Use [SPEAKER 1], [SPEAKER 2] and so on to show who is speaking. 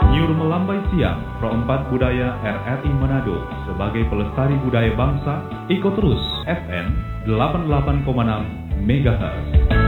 [SPEAKER 1] Nyur Melambai Siang, Pro 4 Budaya RRI Manado sebagai pelestari budaya bangsa, ikut terus FM 88,6 MHz.